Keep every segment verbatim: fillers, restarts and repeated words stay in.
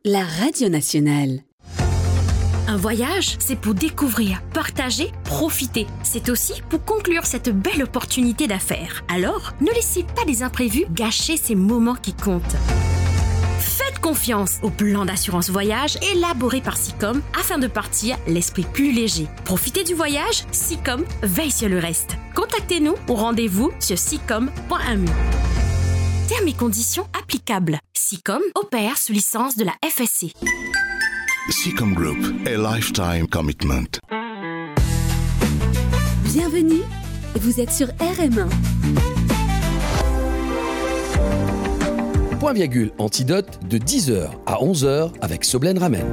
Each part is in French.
la radio nationale. Un voyage, c'est pour découvrir, partager, profiter. C'est aussi pour conclure cette belle opportunité d'affaires. Alors, ne laissez pas les imprévus gâcher ces moments qui comptent. Faites confiance au plan d'assurance voyage élaboré par Sicom afin de partir l'esprit plus léger. Profitez du voyage, Sicom veille sur le reste. Contactez-nous ou rendez-vous sur sicom point a m u. Termes et conditions applicables. Sicom opère sous licence de la F S C. Sicom Group, a lifetime commitment. Bienvenue, vous êtes sur R M un. Point virgule antidote de dix heures à onze heures avec Soblen Ramen.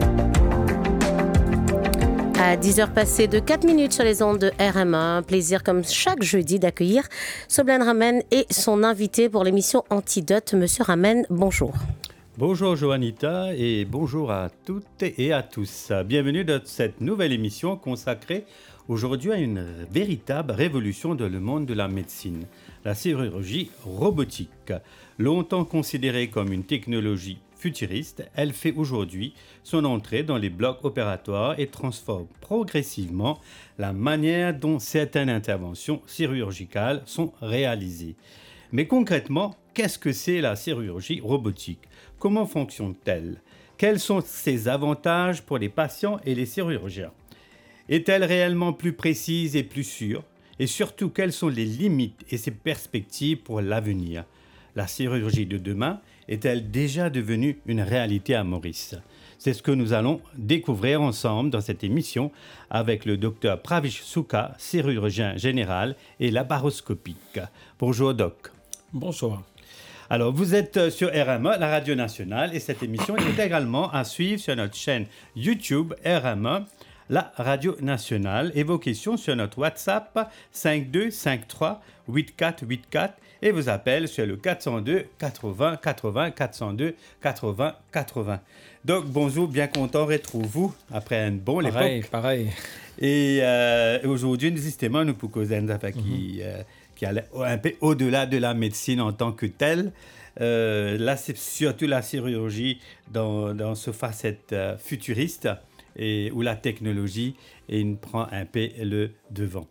À dix heures passées de quatre minutes sur les ondes de R M un, plaisir comme chaque jeudi d'accueillir Soblen Ramen et son invité pour l'émission Antidote. Monsieur Ramen, bonjour. Bonjour Joanita et bonjour à toutes et à tous. Bienvenue dans cette nouvelle émission consacrée aujourd'hui à une véritable révolution dans le monde de la médecine, la chirurgie robotique. Longtemps considérée comme une technologie futuriste, elle fait aujourd'hui son entrée dans les blocs opératoires et transforme progressivement la manière dont certaines interventions chirurgicales sont réalisées. Mais concrètement, qu'est-ce que c'est la chirurgie robotique ? Comment fonctionne-t-elle ? Quels sont ses avantages pour les patients et les chirurgiens ? Est-elle réellement plus précise et plus sûre ? Et surtout, quelles sont les limites et ses perspectives pour l'avenir ? La chirurgie de demain est-elle déjà devenue une réalité à Maurice ? C'est ce que nous allons découvrir ensemble dans cette émission avec le docteur Pravish Souka, chirurgien général et laparoscopique. Bonjour doc. Bonsoir. Alors, vous êtes sur R M un, la radio nationale, et cette émission est intégralement à suivre sur notre chaîne YouTube R M un, la radio nationale, et vos questions sur notre WhatsApp cinq deux cinq trois huit quatre huit quatre et vos appels sur le quatre zéro deux quatre-vingts quatre-vingts quatre zéro deux quatre-vingts quatre-vingts. Donc, bonjour, bien content de retrouver vous après un bon époque. Pareil, pareil. Et euh, aujourd'hui, nous justement, nous pour causer une affaire qui, euh, qui allait un peu au-delà de la médecine en tant que telle. Euh, là, c'est surtout la chirurgie dans, dans ce facette euh, futuriste et où la technologie et, prend un peu le devant.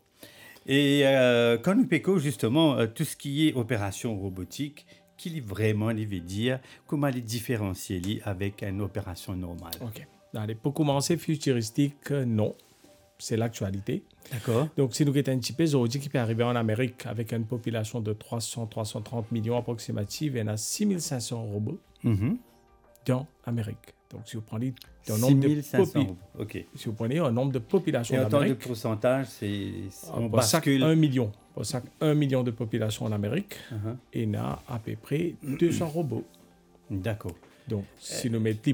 Et euh, quand nous pécons justement euh, tout ce qui est opération robotique, qu'il vraiment il veut dire, comment les différencier avec une opération normale. OK. Allez, pour commencer, futuristique, non. C'est l'actualité. D'accord. Donc, si nous avons un petit peu aujourd'hui qui peut arriver en Amérique avec une population de trois cents à trois cent trente millions approximative, il y en a six mille cinq cents robots mm-hmm. dans l'Amérique. Donc, si vous prenez un nombre de popi- okay. si vous prenez un nombre de populations et en Amérique, et en termes de pourcentage, c'est on pour bascule. un million, pour chaque un million de population en Amérique, uh-huh. il y a à peu près deux cents robots. D'accord. Donc, si euh... nous mettons